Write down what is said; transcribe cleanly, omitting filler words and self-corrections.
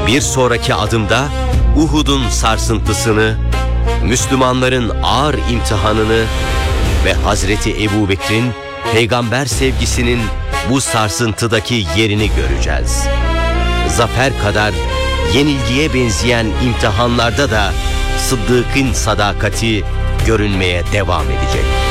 Bir sonraki adımda Uhud'un sarsıntısını, Müslümanların ağır imtihanını ve Hazreti Ebubekir'in peygamber sevgisinin bu sarsıntıdaki yerini göreceğiz. Zafer kadar yenilgiye benzeyen imtihanlarda da Sıddık'ın sadakati görünmeye devam edecek.